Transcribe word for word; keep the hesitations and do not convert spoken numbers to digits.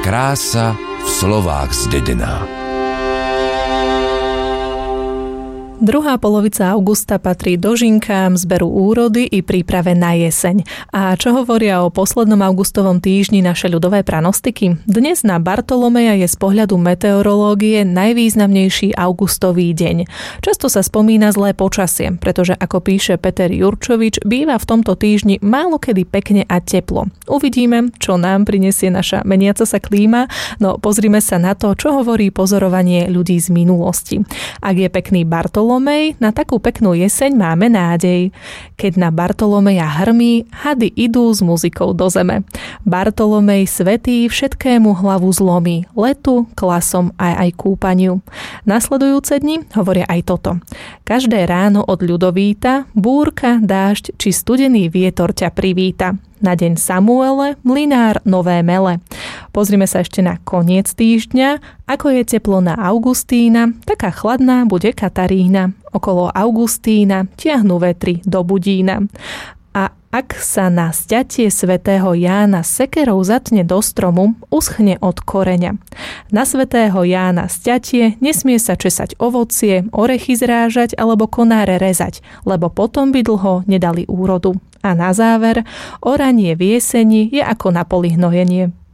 krása v slovách zdedená. Druhá polovica augusta patrí dožinkám, zberu úrody i príprave na jeseň. A čo hovoria o poslednom augustovom týždni naše ľudové pranostiky? Dnes na Bartolomeja je z pohľadu meteorológie najvýznamnejší augustový deň. Často sa spomína zlé počasie, pretože ako píše Peter Jurčovič, býva v tomto týždni málo kedy pekne a teplo. Uvidíme, čo nám prinesie naša meniaca sa klíma, no pozrime sa na to, čo hovorí pozorovanie ľudí z minulosti. Ak je pekný Bartolomej, na takú peknú jeseň máme nádej. Keď na Bartolomeja hrmí, hady idú s muzikou do zeme. Bartolomej svätý všetkému hlavu zlomí, letu, klasom a aj kúpaniu. Nasledujúce dni hovoria aj toto. Každé ráno od ľudovíta, búrka, dážď či studený vietor ťa privíta. Na deň Samuele, mlynár nové mele. Pozrime sa ešte na koniec týždňa. Ako je teplo na Augustína, taká chladná bude Katarína. Okolo Augustína tiahnu vetry do Budína. A ak sa na sťatie svätého Jána sekerou zatne do stromu, uschne od koreňa. Na svätého Jána sťatie nesmie sa česať ovocie, orechy zrážať alebo konáre rezať, lebo potom by dlho nedali úrodu. A na záver, oranie v jeseni je ako na poli hnojenie.